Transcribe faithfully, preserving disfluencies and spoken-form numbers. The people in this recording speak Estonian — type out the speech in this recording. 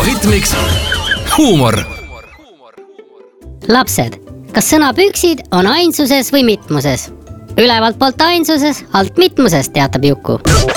Juku Hitmix huumor. Lapsed, kas sõna püksid on ainsuses või mitmuses? Ülevalt poolt ainsuses, alt mitmuses, teatab Juku.